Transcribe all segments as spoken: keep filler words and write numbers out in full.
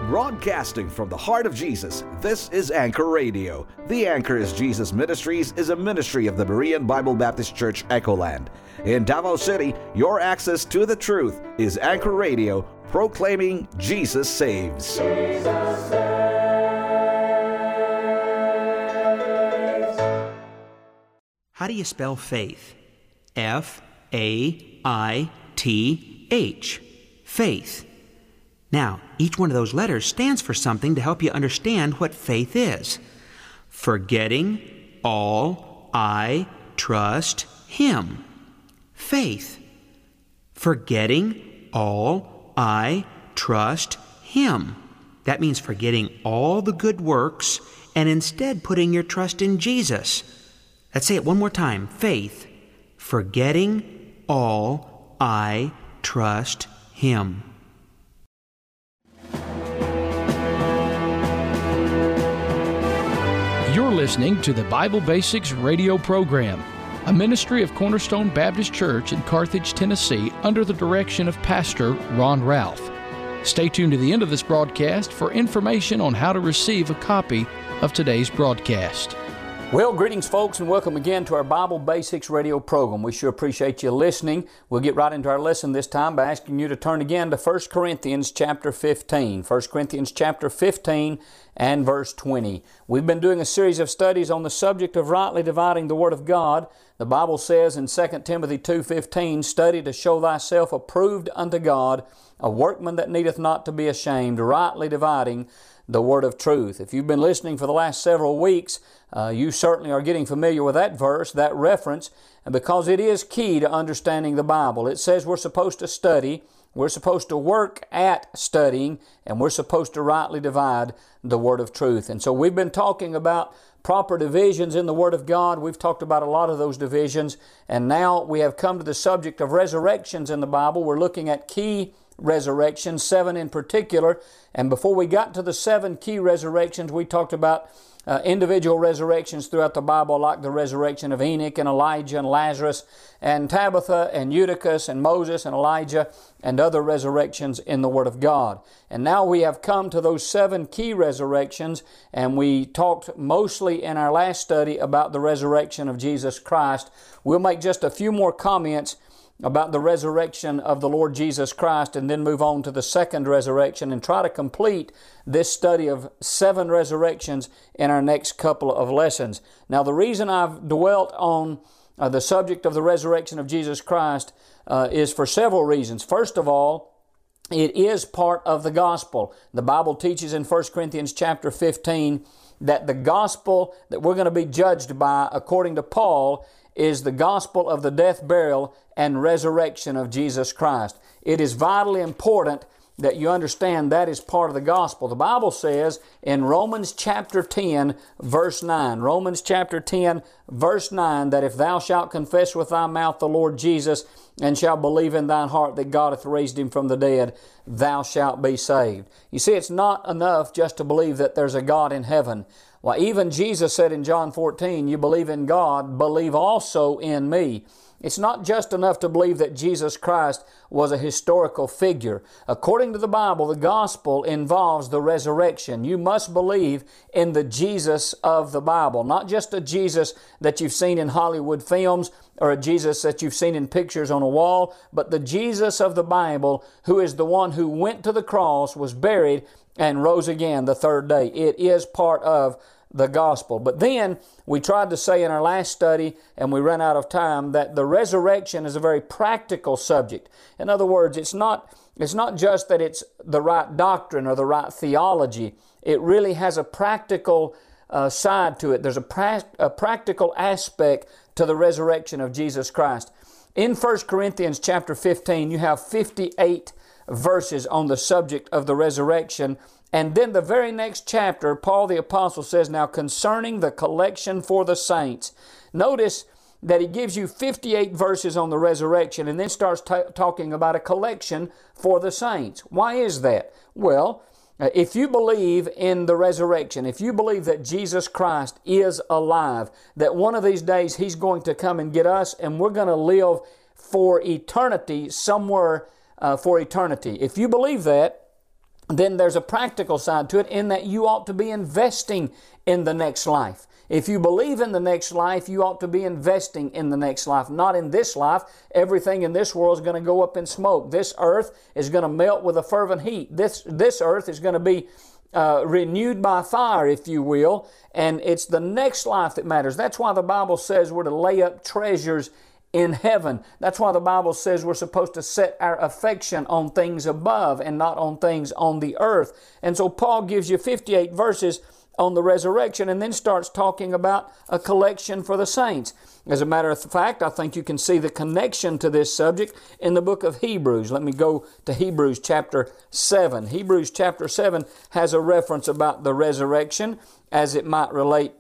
Broadcasting from the heart of Jesus, this is Anchor Radio. The Anchor is Jesus Ministries is a ministry of the Berean Bible Baptist Church, Echoland. In Davao City, your access to the truth is Anchor Radio, proclaiming Jesus saves. Jesus saves. How do you spell faith? F A I T H. Faith. Now, each one of those letters stands for something to help you understand what faith is. Forgetting all I trust Him. Faith. Forgetting all I trust Him. That means forgetting all the good works and instead putting your trust in Jesus. Let's say it one more time. Faith. Forgetting all I trust Him. You're listening to the Bible Basics radio program, a ministry of Cornerstone Baptist Church in Carthage, Tennessee, under the direction of Pastor Ron Ralph. Stay tuned to the end of this broadcast for information on how to receive a copy of today's broadcast. Well, greetings, folks, and welcome again to our Bible Basics radio program. We sure appreciate you listening. We'll get right into our lesson this time by asking you to turn again to First Corinthians chapter fifteen. First Corinthians chapter fifteen and verse twenty. We've been doing a series of studies on the subject of rightly dividing the Word of God. The Bible says in Second Timothy two fifteen, "Study to show thyself approved unto God, a workman that needeth not to be ashamed, rightly dividing the word of truth." If you've been listening for the last several weeks, uh, you certainly are getting familiar with that verse, that reference, and because it is key to understanding the Bible. It says we're supposed to study, we're supposed to work at studying, and we're supposed to rightly divide the word of truth. And so we've been talking about proper divisions in the Word of God. We've talked about a lot of those divisions, and now we have come to the subject of resurrections in the Bible. We're looking at key resurrections, seven in particular. And before we got to the seven key resurrections, we talked about uh, individual resurrections throughout the Bible, like the resurrection of Enoch and Elijah and Lazarus and Tabitha and Eutychus and Moses and Elijah and other resurrections in the Word of God. And now we have come to those seven key resurrections, and we talked mostly in our last study about the resurrection of Jesus Christ. We'll make just a few more comments about the resurrection of the Lord Jesus Christ and then move on to the second resurrection and try to complete this study of seven resurrections in our next couple of lessons. Now, the reason I've dwelt on uh, the subject of the resurrection of Jesus Christ uh, is for several reasons. First of all, it is part of the gospel. The Bible teaches in First Corinthians chapter fifteen that the gospel that we're going to be judged by, according to Paul, is the gospel of the death, burial, and resurrection of Jesus Christ. It is vitally important that you understand that is part of the gospel. The Bible says in Romans chapter ten, verse nine, Romans chapter ten, verse nine, that if thou shalt confess with thy mouth the Lord Jesus, and shalt believe in thine heart that God hath raised Him from the dead, thou shalt be saved. You see, it's not enough just to believe that there's a God in heaven. Why, even Jesus said in John fourteen, you believe in God, believe also in me. It's not just enough to believe that Jesus Christ was a historical figure. According to the Bible, the gospel involves the resurrection. You must believe in the Jesus of the Bible, not just a Jesus that you've seen in Hollywood films or a Jesus that you've seen in pictures on a wall, but the Jesus of the Bible, who is the one who went to the cross, was buried, and rose again the third day. It is part of the gospel. But then we tried to say in our last study, and we ran out of time, that the resurrection is a very practical subject. In other words, it's not, it's not just that it's the right doctrine or the right theology. It really has a practical uh, side to it. There's a, pra- a practical aspect to the resurrection of Jesus Christ. In First Corinthians chapter fifteen, you have fifty-eight verses on the subject of the resurrection. And then the very next chapter, Paul the Apostle says, now concerning the collection for the saints. Notice that he gives you fifty-eight verses on the resurrection and then starts t- talking about a collection for the saints. Why is that? Well, if you believe in the resurrection, if you believe that Jesus Christ is alive, that one of these days He's going to come and get us and we're going to live for eternity somewhere uh, for eternity. If you believe that, then there's a practical side to it in that you ought to be investing in the next life. If you believe in the next life, you ought to be investing in the next life, not in this life. Everything in this world is going to go up in smoke. This earth is going to melt with a fervent heat. This, this earth is going to be uh, renewed by fire, if you will, and it's the next life that matters. That's why the Bible says we're to lay up treasures in heaven. That's why the Bible says we're supposed to set our affection on things above and not on things on the earth. And so Paul gives you fifty-eight verses on the resurrection and then starts talking about a collection for the saints. As a matter of fact, I think you can see the connection to this subject in the book of Hebrews. Let me go to Hebrews chapter seven. Hebrews chapter seven has a reference about the resurrection as it might relate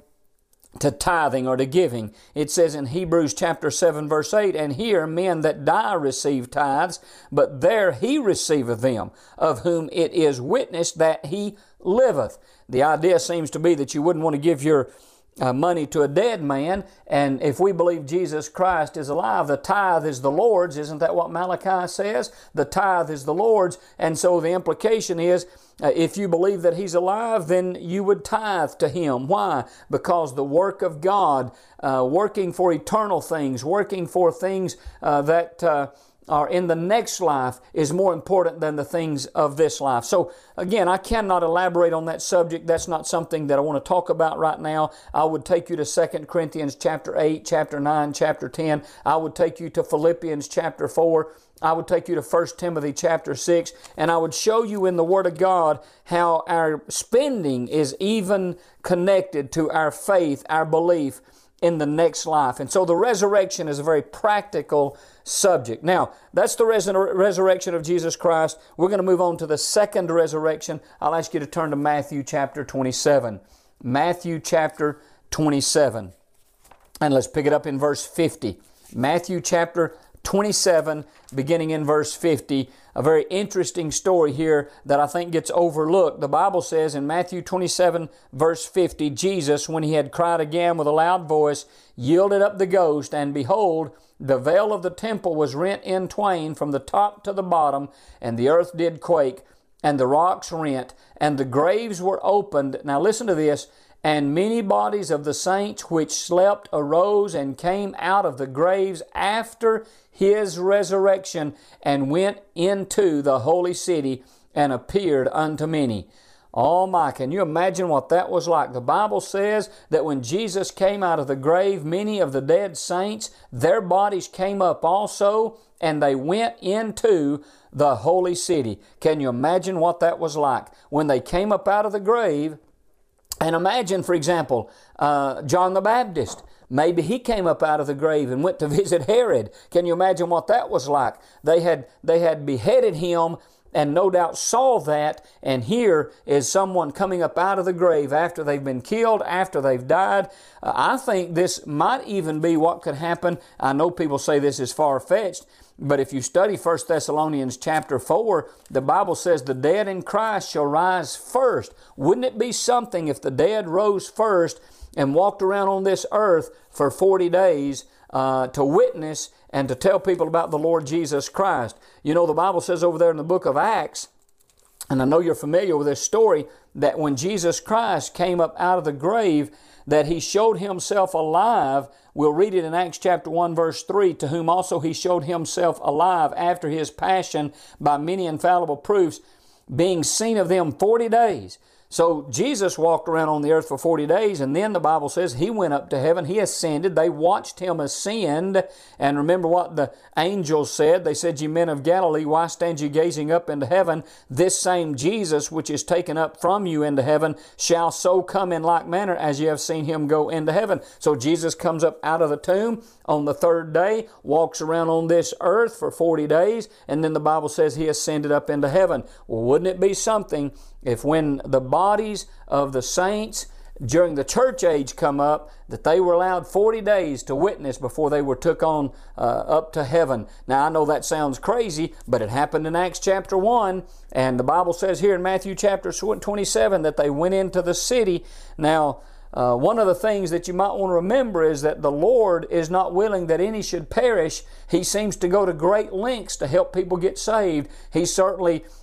to tithing or to giving. It says in Hebrews chapter seven verse eight, "And here men that die receive tithes, but there he receiveth them, of whom it is witnessed that he liveth." The idea seems to be that you wouldn't want to give your uh, money to a dead man, and if we believe Jesus Christ is alive, the tithe is the Lord's. Isn't that what Malachi says? The tithe is the Lord's, and so the implication is Uh, if you believe that He's alive, then you would tithe to Him. Why? Because the work of God, uh, working for eternal things, working for things uh, that uh, are in the next life, is more important than the things of this life. So again, I cannot elaborate on that subject. That's not something that I want to talk about right now. I would take you to Second Corinthians chapter eight, chapter nine, chapter ten. I would take you to Philippians chapter four. I would take you to First Timothy chapter six, and I would show you in the Word of God how our spending is even connected to our faith, our belief in the next life. And so the resurrection is a very practical subject. Now, that's the resur- resurrection of Jesus Christ. We're going to move on to the second resurrection. I'll ask you to turn to Matthew chapter twenty-seven. Matthew chapter twenty-seven. And let's pick it up in verse fifty. Matthew chapter twenty-seven, beginning in verse fifty, a very interesting story here that I think gets overlooked. The Bible says in Matthew twenty-seven, verse fifty, Jesus, when He had cried again with a loud voice, yielded up the ghost, and behold, the veil of the temple was rent in twain from the top to the bottom, and the earth did quake, and the rocks rent, and the graves were opened. Now listen to this. And many bodies of the saints which slept arose and came out of the graves after His resurrection, and went into the holy city, and appeared unto many. Oh my, can you imagine what that was like? The Bible says that when Jesus came out of the grave, many of the dead saints, their bodies came up also, and they went into the holy city. Can you imagine what that was like? When they came up out of the grave, and imagine, for example, uh, John the Baptist. Maybe he came up out of the grave and went to visit Herod. Can you imagine what that was like? They had, they had beheaded him and no doubt saw that, and here is someone coming up out of the grave after they've been killed, after they've died. Uh, I think this might even be what could happen. I know people say this is far-fetched, but if you study First Thessalonians chapter four, the Bible says the dead in Christ shall rise first. Wouldn't it be something if the dead rose first and walked around on this earth for forty days uh, to witness and to tell people about the Lord Jesus Christ? You know, the Bible says over there in the book of Acts, and I know you're familiar with this story, that when Jesus Christ came up out of the grave, that He showed Himself alive. We'll read it in Acts chapter one, verse three, to whom also He showed Himself alive after His passion by many infallible proofs, being seen of them forty days. So Jesus walked around on the earth for forty days, and then the Bible says He went up to heaven. He ascended. They watched Him ascend. And remember what the angels said. They said, "Ye men of Galilee, why stand ye gazing up into heaven? This same Jesus, which is taken up from you into heaven, shall so come in like manner as ye have seen Him go into heaven." So Jesus comes up out of the tomb on the third day, walks around on this earth for forty days, and then the Bible says He ascended up into heaven. Well, wouldn't it be something if when the bodies of the saints during the church age come up, that they were allowed forty days to witness before they were took on uh, up to heaven? Now, I know that sounds crazy, but it happened in Acts chapter one, and the Bible says here in Matthew chapter twenty-seven that they went into the city. Now, Uh, one of the things that you might want to remember is that the Lord is not willing that any should perish. He seems to go to great lengths to help people get saved. He certainly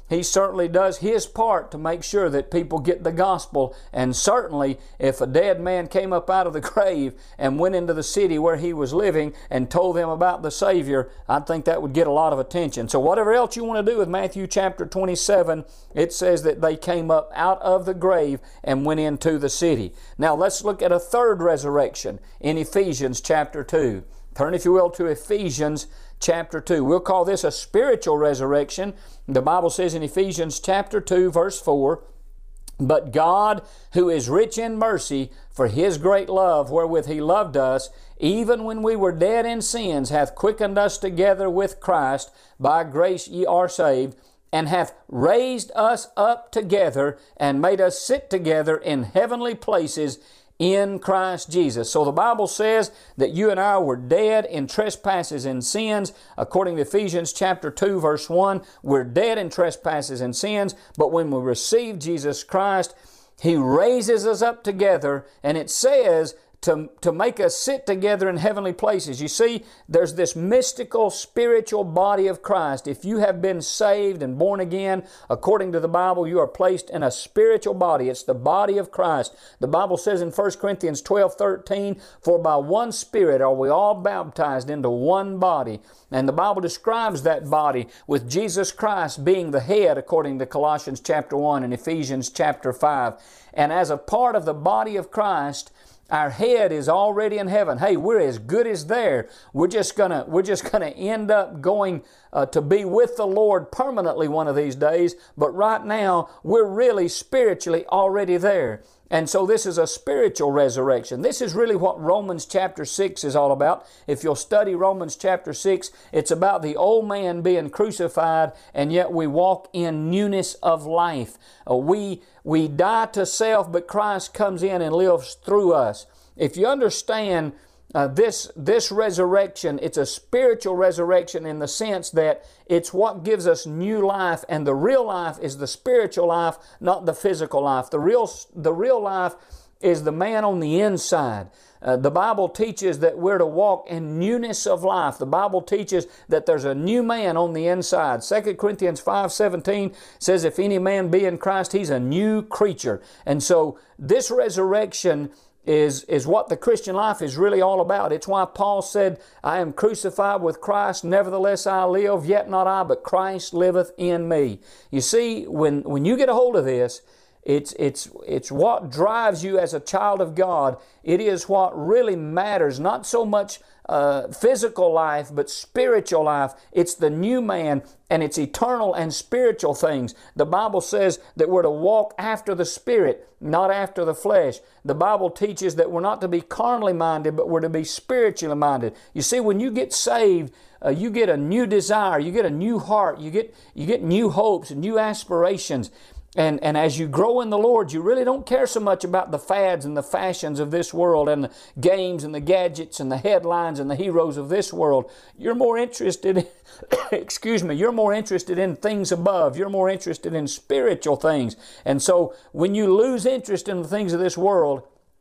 he certainly does his part to make sure that people get the gospel. And certainly, if a dead man came up out of the grave and went into the city where he was living and told them about the Savior, I think that would get a lot of attention. So whatever else you want to do with Matthew chapter twenty-seven, it says that they came up out of the grave and went into the city. Now let's look at a third resurrection in Ephesians chapter two. Turn, if you will, to Ephesians chapter two. We'll call this a spiritual resurrection. The Bible says in Ephesians chapter two, verse four, "But God, who is rich in mercy, for His great love wherewith He loved us, even when we were dead in sins, hath quickened us together with Christ. By grace ye are saved, and hath raised us up together, and made us sit together in heavenly places in Christ Jesus." So the Bible says that you and I were dead in trespasses and sins. According to Ephesians chapter two, verse one, we're dead in trespasses and sins, but when we receive Jesus Christ, He raises us up together, and it says to, to make us sit together in heavenly places. You see, there's this mystical spiritual body of Christ. If you have been saved and born again, according to the Bible, you are placed in a spiritual body. It's the body of Christ. The Bible says in First Corinthians twelve thirteen, "For by one Spirit are we all baptized into one body." And the Bible describes that body with Jesus Christ being the head, according to Colossians chapter one and Ephesians chapter five. And as a part of the body of Christ, our head is already in heaven. Hey, we're as good as there. We're just gonna we're just gonna end up going uh, to be with the Lord permanently one of these days. But right now, we're really spiritually already there. And so this is a spiritual resurrection. This is really what Romans chapter six is all about. If you'll study Romans chapter six, it's about the old man being crucified, and yet we walk in newness of life. Uh, we, we die to self, but Christ comes in and lives through us. If you understand Uh, this, this resurrection, it's a spiritual resurrection in the sense that it's what gives us new life, and the real life is the spiritual life, not the physical life. The real, the real life is the man on the inside. Uh, the Bible teaches that we're to walk in newness of life. The Bible teaches that there's a new man on the inside. Second Corinthians five seventeen says, "If any man be in Christ, he's a new creature." And so this resurrection is, is what the Christian life is really all about. It's why Paul said, "I am crucified with Christ, nevertheless I live, yet not I, but Christ liveth in me." You see, when, when you get a hold of this, It's, it's, it's what drives you as a child of God. It is what really matters, not so much uh, physical life, but spiritual life. It's the new man, and it's eternal and spiritual things. The Bible says that we're to walk after the Spirit, not after the flesh. The Bible teaches that we're not to be carnally minded, but we're to be spiritually minded. You see, when you get saved, uh, you get a new desire, you get a new heart, you get, you get new hopes and new aspirations. And, and as you grow in the Lord, you really don't care so much about the fads and the fashions of this world and the games and the gadgets and the headlines and the heroes of this world. You're more interested in, excuse me, you're more interested in things above. You're more interested in spiritual things. And so when you lose interest in the things of this world,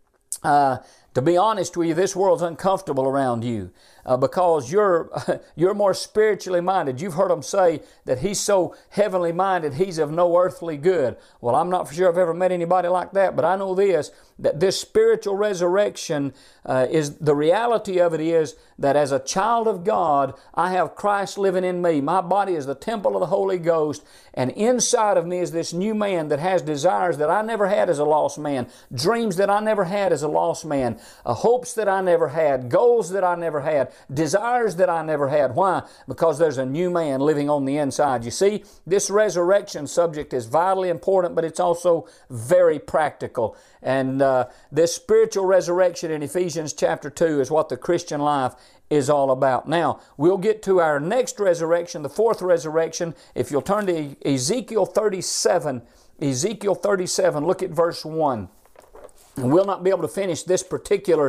uh, to be honest with you, this world's uncomfortable around you. Uh, because you're you're more spiritually minded. You've heard them say that he's so heavenly minded, he's of no earthly good. Well, I'm not for sure I've ever met anybody like that, but I know this, that this spiritual resurrection uh, is, the reality of it is that as a child of God, I have Christ living in me. My body is the temple of the Holy Ghost, and inside of me is this new man that has desires that I never had as a lost man, dreams that I never had as a lost man, uh, hopes that I never had, goals that I never had, desires that I never had. Why? Because there's a new man living on the inside. You see, this resurrection subject is vitally important, but it's also very practical. And uh, this spiritual resurrection in Ephesians chapter two is what the Christian life is all about. Now, we'll get to our next resurrection, the fourth resurrection. If you'll turn to Ezekiel thirty-seven, Ezekiel thirty-seven, look at verse one. And we'll not be able to finish this particular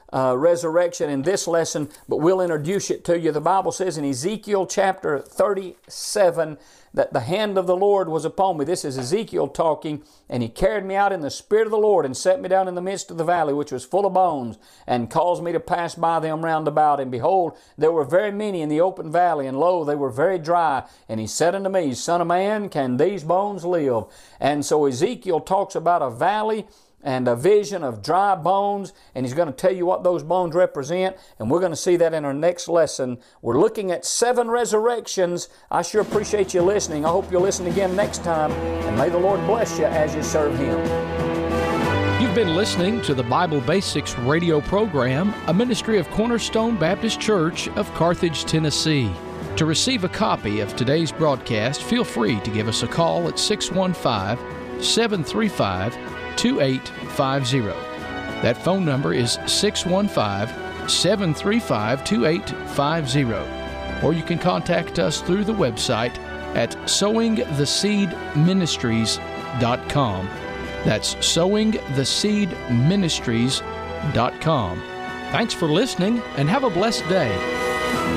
uh, resurrection in this lesson, but we'll introduce it to you. The Bible says in Ezekiel chapter thirty-seven that the hand of the Lord was upon me. This is Ezekiel talking. And He carried me out in the Spirit of the Lord and set me down in the midst of the valley, which was full of bones, and caused me to pass by them round about. And behold, there were very many in the open valley, and lo, they were very dry. And He said unto me, Son of man, can these bones live? And so Ezekiel talks about a valley and a vision of dry bones, and he's going to tell you what those bones represent, and we're going to see that in our next lesson. We're looking at seven resurrections. I sure appreciate you listening. I hope you'll listen again next time, and may the Lord bless you as you serve Him. You've been listening to the Bible Basics radio program, a ministry of Cornerstone Baptist Church of Carthage, Tennessee. To receive a copy of today's broadcast, feel free to give us a call at six one five, seven three five, two eight five zero. That phone number is six one five, seven three five, two eight five zero. Or you can contact us through the website at sowing the seed ministries dot com. That's sowing the seed ministries dot com. Thanks for listening and have a blessed day.